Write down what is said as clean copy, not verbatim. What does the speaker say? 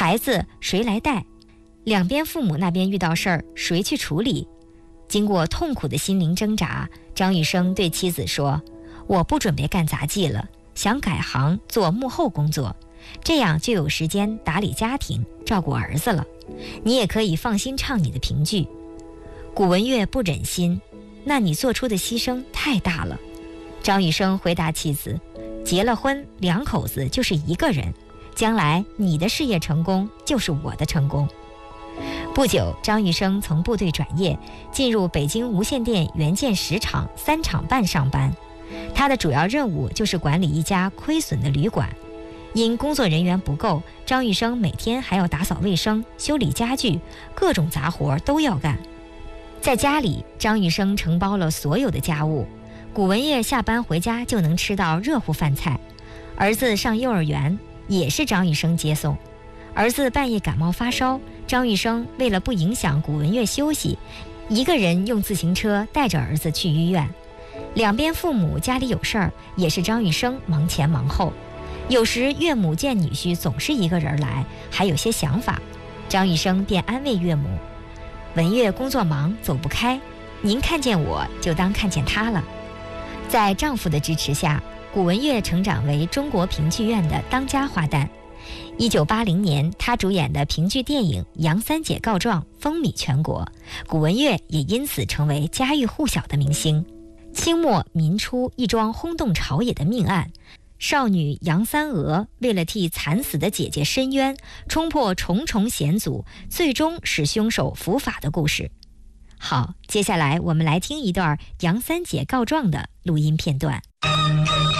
孩子谁来带？两边父母那边遇到事儿，谁去处理？经过痛苦的心灵挣扎，张雨生对妻子说：我不准备干杂技了，想改行做幕后工作，这样就有时间打理家庭，照顾儿子了。你也可以放心唱你的评剧。古文月不忍心，那你做出的牺牲太大了。张雨生回答妻子：结了婚，两口子就是一个人，将来你的事业成功就是我的成功。不久，张雨生从部队转业，进入北京无线电原件10厂3厂半上班。他的主要任务就是管理一家亏损的旅馆。因工作人员不够，张雨生每天还要打扫卫生、修理家具，各种杂活都要干。在家里，张雨生承包了所有的家务。古文业下班回家就能吃到热乎饭菜。儿子上幼儿园也是张雨生接送。儿子半夜感冒发烧，张雨生为了不影响古文月休息，一个人用自行车带着儿子去医院。两边父母家里有事儿，也是张雨生忙前忙后。有时岳母见女婿总是一个人来，还有些想法，张雨生便安慰岳母：文月工作忙走不开，您看见我就当看见他了。在丈夫的支持下，古文月成长为中国评剧院的当家花旦。1980年，她主演的评剧电影《杨三姐告状》风靡全国，古文月也因此成为家喻户晓的明星。清末民初一桩轰动朝野的命案，少女杨三娥为了替惨死的姐姐申冤，冲破重重险阻，最终使凶手伏法的故事。好，接下来我们来听一段杨三姐告状的录音片段。